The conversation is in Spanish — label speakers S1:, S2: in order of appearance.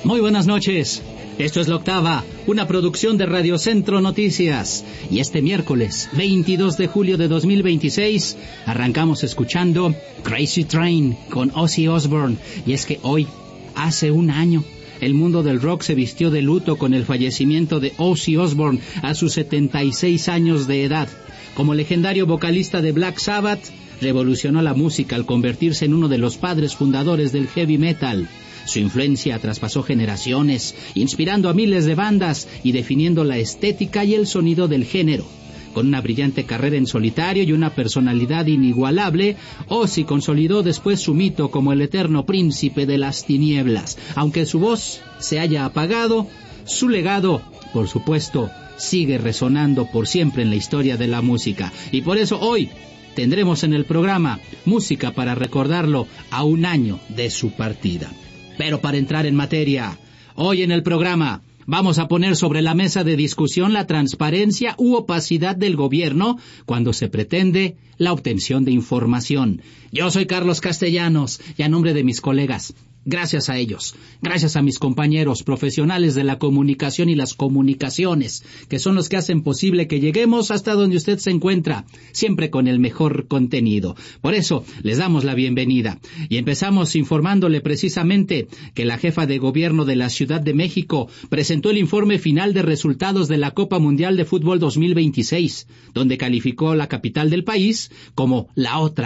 S1: Muy buenas noches. Esto es La Octava, una producción de Radio Centro Noticias. Y este miércoles, 22 de julio de 2026, arrancamos escuchando Crazy Train con Ozzy Osbourne. Y es que hoy, hace un año, el mundo del rock se vistió de luto con el fallecimiento de Ozzy Osbourne a sus 76 años de edad. Como legendario vocalista de Black Sabbath, revolucionó la música al convertirse en uno de los padres fundadores del heavy metal. Su influencia traspasó generaciones, inspirando a miles de bandas y definiendo la estética y el sonido del género. Con una brillante carrera en solitario y una personalidad inigualable, Ozzy consolidó después su mito como el eterno príncipe de las tinieblas. Aunque su voz se haya apagado, su legado, por supuesto, sigue resonando por siempre en la historia de la música. Y por eso hoy tendremos en el programa música para recordarlo a un año de su partida. Pero para entrar en materia, hoy en el programa vamos a poner sobre la mesa de discusión la transparencia u opacidad del gobierno cuando se pretende la obtención de información. Yo soy Carlos Castellanos y a nombre de mis colegas, gracias a ellos, gracias a mis compañeros profesionales de la comunicación y las comunicaciones, que son los que hacen posible que lleguemos hasta donde usted se encuentra, siempre con el mejor contenido. Por eso, les damos la bienvenida. Y empezamos informándole precisamente que la jefa de gobierno de la Ciudad de México presentó el informe final de resultados de la Copa Mundial de Fútbol 2026, donde calificó la capital del país como la otra